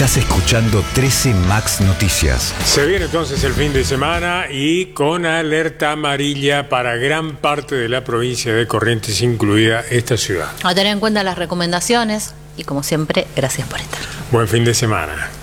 Estás escuchando 13 Max Noticias. Se viene entonces el fin de semana y con alerta amarilla para gran parte de la provincia de Corrientes, incluida esta ciudad. A tener en cuenta las recomendaciones y, como siempre, gracias por estar. Buen fin de semana.